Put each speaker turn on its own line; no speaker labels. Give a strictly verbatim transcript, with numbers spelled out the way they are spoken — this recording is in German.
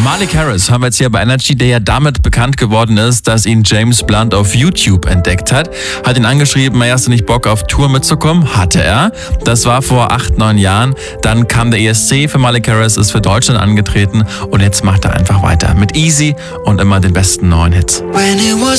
Malik Harris haben wir jetzt hier bei Energy, der ja damit bekannt geworden ist, dass ihn James Blunt auf YouTube entdeckt hat. Hat ihn angeschrieben, hey, hast du nicht Bock auf Tour mitzukommen? Hatte er. Das war vor acht, neun Jahren. Dann kam der E S C für Malik Harris, ist für Deutschland angetreten und jetzt macht er einfach weiter mit Easy und immer den besten neuen Hits.
When it was